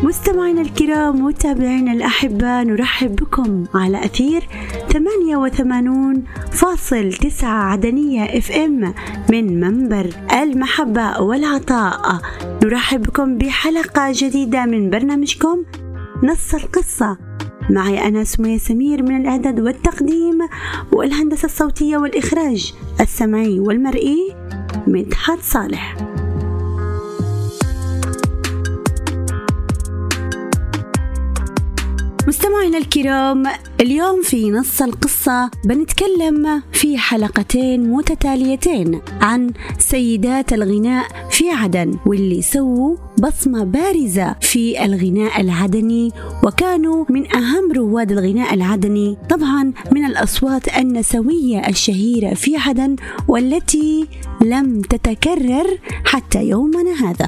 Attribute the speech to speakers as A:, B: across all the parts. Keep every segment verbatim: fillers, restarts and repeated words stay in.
A: مستمعينا الكرام متابعينا الأحباء، نرحب بكم على أثير ثمانية وثمانين فاصل تسعة عدنية اف ام من منبر المحبة والعطاء. نرحب بكم بحلقة جديدة من برنامجكم نص القصة، معي أنا سمية سمير من الإعداد والتقديم والهندسة الصوتية والإخراج السمعي والمرئي مدحت صالح. مستمعينا الكرام، اليوم في نص القصة بنتكلم في حلقتين متتاليتين عن سيدات الغناء في عدن، واللي سووا بصمة بارزة في الغناء العدني، وكانوا من أهم رواد الغناء العدني، طبعا من الأصوات النسوية الشهيرة في عدن والتي لم تتكرر حتى يومنا هذا.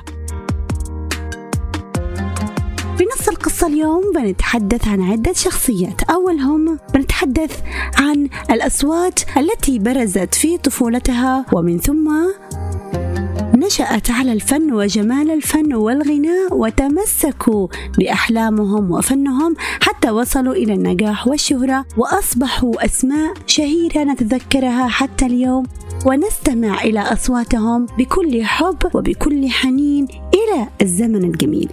A: في نص القصة اليوم بنتحدث عن عدة شخصيات. أولهم بنتحدث عن الأصوات التي برزت في طفولتها ومن ثم نشأت على الفن وجمال الفن والغناء، وتمسكوا بأحلامهم وفنهم حتى وصلوا إلى النجاح والشهرة، وأصبحوا أسماء شهيرة نتذكرها حتى اليوم ونستمع إلى أصواتهم بكل حب وبكل حنين إلى الزمن الجميل.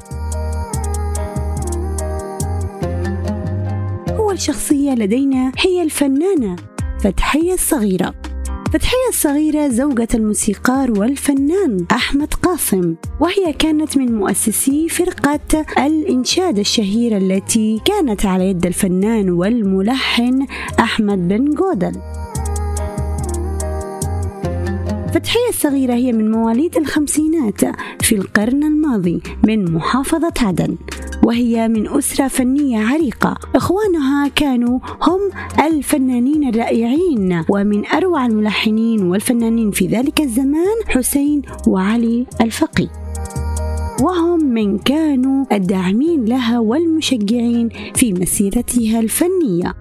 A: أول شخصية لدينا هي الفنانة فتحية الصغيرة. فتحية الصغيرة زوجة الموسيقار والفنان أحمد قاسم، وهي كانت من مؤسسي فرقة الإنشاد الشهيرة التي كانت على يد الفنان والملحن أحمد بن جودل. فتحية الصغيرة هي من مواليد الخمسينات في القرن الماضي من محافظة عدن، وهي من أسرة فنية عريقة. إخوانها كانوا هم الفنانين الرائعين ومن أروع الملحنين والفنانين في ذلك الزمان حسين وعلي الفقي، وهم من كانوا الداعمين لها والمشجعين في مسيرتها الفنية.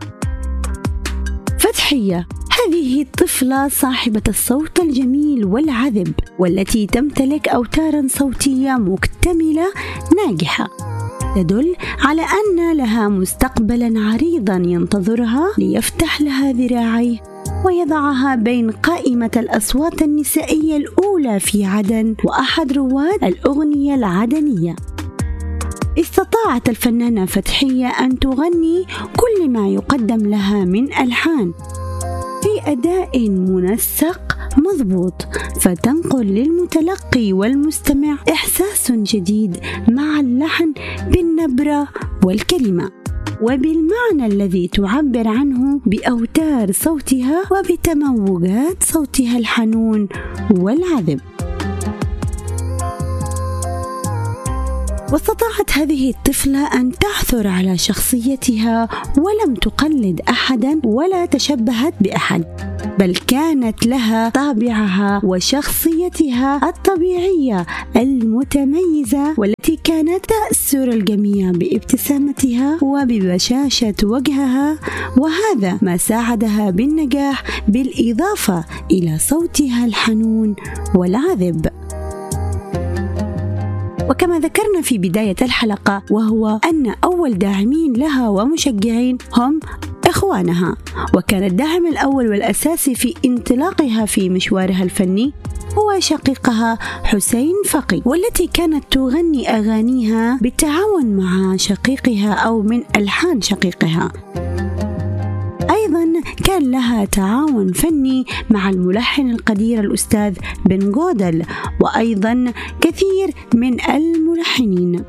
A: فتحية هذه الطفلة صاحبة الصوت الجميل والعذب، والتي تمتلك أوتارا صوتية مكتملة ناجحة تدل على أن لها مستقبلا عريضا ينتظرها ليفتح لها ذراعيه ويضعها بين قائمة الأصوات النسائية الأولى في عدن وأحد رواد الأغنية العدنية. استطاعت الفنانة فتحية أن تغني كل ما يقدم لها من ألحان في أداء منسق مضبوط، فتنقل للمتلقي والمستمع إحساس جديد مع اللحن بالنبرة والكلمة وبالمعنى الذي تعبر عنه بأوتار صوتها وبتموجات صوتها الحنون والعذب. واستطاعت هذه الطفلة أن تعثر على شخصيتها ولم تقلد أحدا ولا تشبهت بأحد، بل كانت لها طابعها وشخصيتها الطبيعية المتميزة، والتي كانت تأسر الجميع بابتسامتها وببشاشة وجهها، وهذا ما ساعدها بالنجاح بالإضافة إلى صوتها الحنون والعذب. وكما ذكرنا في بداية الحلقة، وهو أن أول داعمين لها ومشجعين هم إخوانها، وكان الداعم الأول والأساسي في انطلاقها في مشوارها الفني هو شقيقها حسين فقي، والتي كانت تغني أغانيها بالتعاون مع شقيقها أو من ألحان شقيقها. أيضا كان لها تعاون فني مع الملحن القدير الأستاذ بن جودل، وأيضا كثير من الملحنين.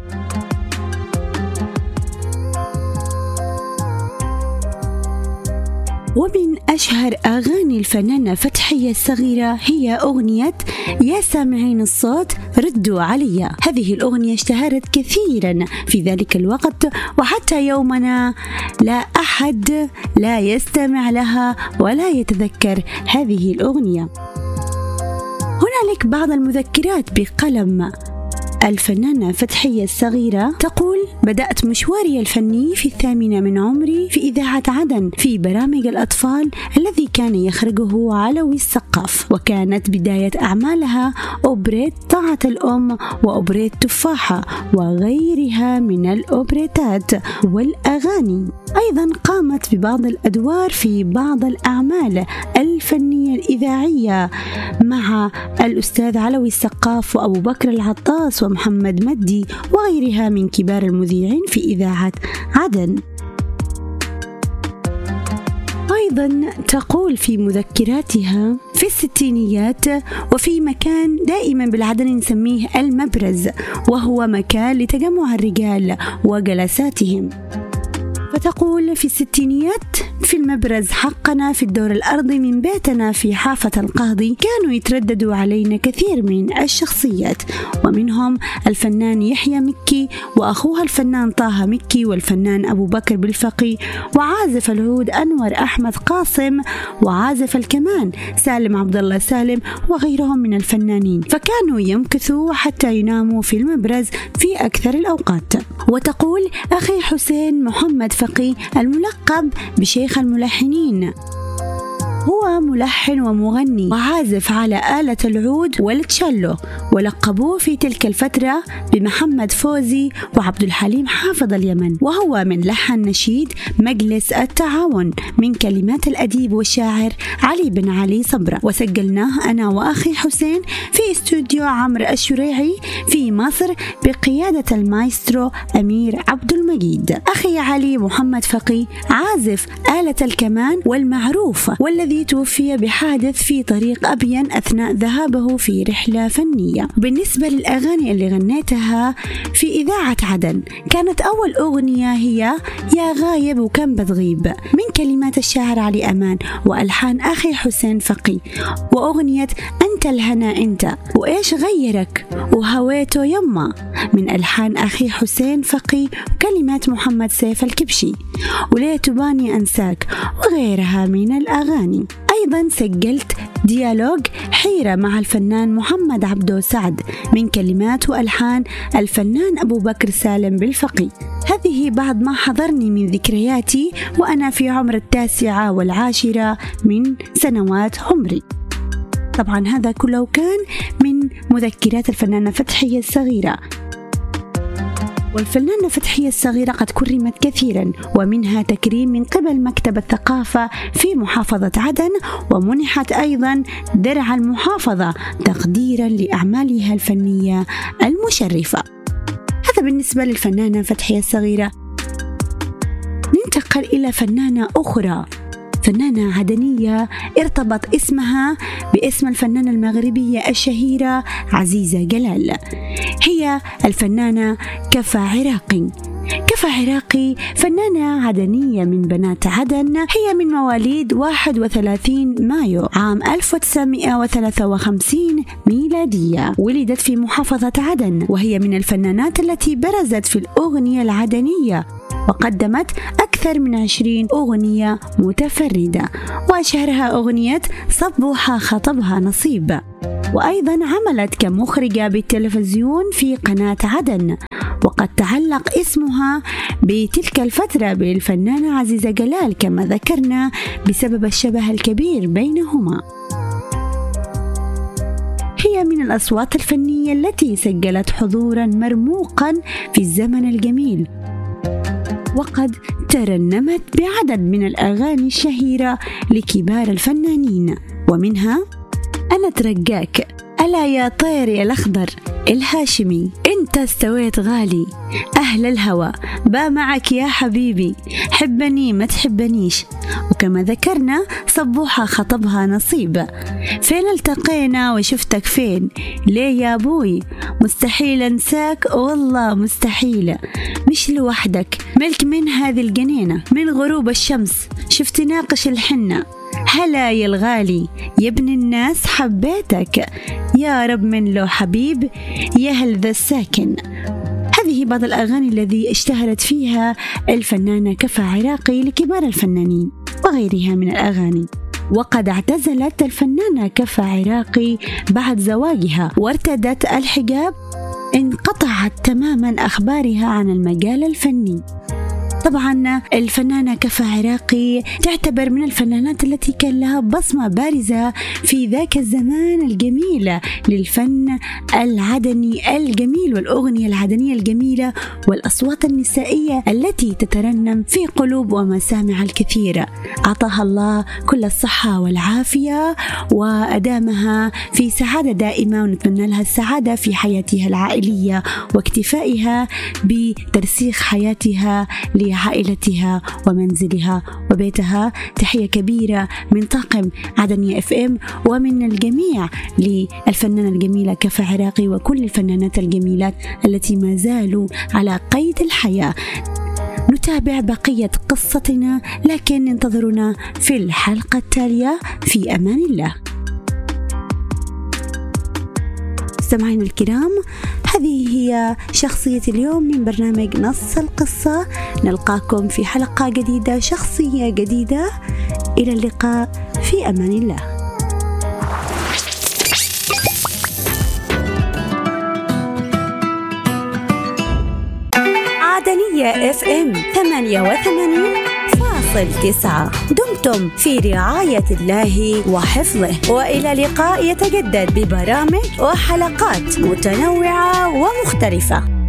A: ومن أشهر أغاني الفنانة فتحية الصغيرة هي أغنية يا سامعين الصوت ردوا علي. هذه الأغنية اشتهرت كثيرا في ذلك الوقت، وحتى يومنا لا أحد لا يستمع لها ولا يتذكر هذه الأغنية. هنالك بعض المذكرات بقلم الفنانة فتحية الصغيرة تقول: بدأت مشواري الفني في الثامنة من عمري في إذاعة عدن في برامج الأطفال الذي كان يخرجه علوي السقاف، وكانت بداية أعمالها أوبريت طاعة الأم وأوبريت تفاحة وغيرها من الأوبريتات والأغاني. أيضا قامت ببعض الأدوار في بعض الأعمال الفنية الإذاعية مع الأستاذ علوي السقاف وأبو بكر العطاس ومحمد مدي وغيرها من كبار المذيعين في إذاعة عدن. أيضا تقول في مذكراتها: في الستينيات وفي مكان دائما بالعدن نسميه المبرز، وهو مكان لتجمع الرجال وجلساتهم. فتقول: في الستينيات في المبرز حقنا في الدور الأرضي من بيتنا في حافة القاضي كانوا يترددوا علينا كثير من الشخصيات، ومنهم الفنان يحيى مكي وأخوها الفنان طه مكي والفنان أبو بكر بالفقي وعازف العود أنور أحمد قاسم وعازف الكمان سالم عبد الله سالم وغيرهم من الفنانين، فكانوا يمكثوا حتى يناموا في المبرز في أكثر الأوقات. وتقول: أخي حسين محمد فقي الملقب بشيخ الملحنين هو ملحن ومغني وعازف على آلة العود والتشيلو، ولقبوه في تلك الفترة بمحمد فوزي وعبد الحليم حافظ اليمن، وهو من لحن نشيد مجلس التعاون من كلمات الأديب والشاعر علي بن علي صبرة، وسجلناه أنا وأخي حسين في استوديو عمرو الشريعي في مصر بقيادة المايسترو أمير عبد المجيد. أخي علي محمد فقي عازف آلة الكمان والمعروف، والذي توفي بحادث في طريق أبين أثناء ذهابه في رحلة فنية. بالنسبة للأغاني اللي غنيتها في إذاعة عدن، كانت أول أغنية هي يا غايب وكم بتغيب من كلمات الشاعر علي أمان وألحان أخي حسين فقي، وأغنية أنت الهنا أنت وإيش غيرك وهويته يما من ألحان أخي حسين فقي وكلمات محمد سيف الكبشي، وليه تباني أنساك وغيرها من الأغاني. أيضا سجلت ديالوج حيرة مع الفنان محمد عبدو سعد من كلمات وألحان الفنان أبو بكر سالم بالفقي. هذه بعض ما حضرني من ذكرياتي وأنا في عمر التاسعة والعاشرة من سنوات عمري. طبعا هذا كله كان من مذكرات الفنانة فتحية الصغيرة. والفنانة فتحية الصغيرة قد كرمت كثيرا، ومنها تكريم من قبل مكتب الثقافة في محافظة عدن، ومنحت أيضا درع المحافظة تقديرا لأعمالها الفنية المشرفة. هذا بالنسبة للفنانة فتحية الصغيرة. ننتقل إلى فنانة أخرى، فنانة عدنية ارتبط اسمها باسم الفنانة المغربية الشهيرة عزيزة جلال، هي الفنانة كفا عراقي. كفا عراقي فنانة عدنية من بنات عدن، هي من مواليد واحد وثلاثين مايو عام ألف وتسعمائة وثلاثة وخمسين ميلادية، ولدت في محافظة عدن، وهي من الفنانات التي برزت في الأغنية العدنية وقدمت أكثر من عشرين أغنية متفردة، وأشهرها أغنية صبوحة خطبها نصيب. وأيضا عملت كمخرجة بالتلفزيون في قناة عدن، وقد تعلق اسمها بتلك الفترة بالفنانة عزيزة جلال كما ذكرنا بسبب الشبه الكبير بينهما. هي من الأصوات الفنية التي سجلت حضورا مرموقا في الزمن الجميل، وقد ترنمت بعدد من الأغاني الشهيرة لكبار الفنانين، ومنها أنا ترجاك، ألا يا طيري الأخضر، الهاشمي، أنت استويت غالي، أهل الهوى، با معك يا حبيبي، حبني ما تحبنيش، وكما ذكرنا صبوحة خطبها نصيب، فين التقينا وشفتك فين، ليه يا أبوي، مستحيل أنساك والله مستحيل، مش لوحدك، ملك من هذه الجنينة، من غروب الشمس شفت ناقش الحنة، هلا يا الغالي يا ابن الناس حبيتك، يا رب من له حبيب يا هل ذا الساكن. هذه بعض الأغاني الذي اشتهرت فيها الفنانة كفا عراقي لكبار الفنانين وغيرها من الأغاني. وقد اعتزلت الفنانة كفا عراقي بعد زواجها وارتدت الحجاب انقطعت تماما أخبارها عن المجال الفني. طبعا الفنانة كفا عراقي تعتبر من الفنانات التي كان لها بصمة بارزة في ذاك الزمان الجميل للفن العدني الجميل والأغنية العدنية الجميلة والأصوات النسائية التي تترنم في قلوب ومسامع الكثير. أعطاها الله كل الصحة والعافية وأدامها في سعادة دائمة، ونتمنى لها السعادة في حياتها العائلية واكتفائها بترسيخ حياتها عائلتها ومنزلها وبيتها. تحية كبيرة من طاقم عدنية اف ام ومن الجميع للفنانة الجميلة كفا عراقي وكل الفنانات الجميلات التي ما زالوا على قيد الحياة. نتابع بقية قصتنا، لكن انتظرونا في الحلقة التالية. في أمان الله. مستمعين الكرام، هذه هي شخصية اليوم من برنامج نص القصة. نلقاكم في حلقة جديدة، شخصية جديدة. إلى اللقاء، في أمان الله. عدنية اف ام ثمانية وثمانين فاصل تسعة. دمتم في رعاية الله وحفظه، وإلى لقاء يتجدد ببرامج وحلقات متنوعة ومختلفة.